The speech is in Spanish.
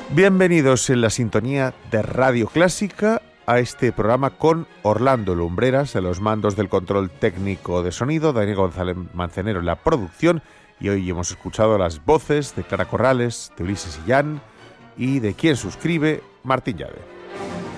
Bienvenidos en la sintonía de Radio Clásica a este programa con Orlando Lumbreras de los mandos del control técnico de sonido, Daniel González Mancenero en la producción, y hoy hemos escuchado las voces de Clara Corrales, de Ulises Illán y de quien suscribe, Martín Llave.